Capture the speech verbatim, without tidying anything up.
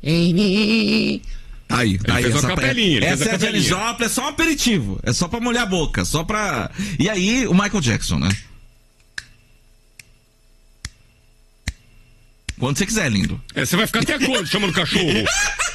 Aí, tá aí, fez essa, uma capelinha, ele essa fez a é a Janis capelinha. Joplin, é só um aperitivo. É só pra molhar a boca, só pra... E aí, o Michael Jackson, né? Quando você quiser, lindo. É, você vai ficar até quando chamando cachorro?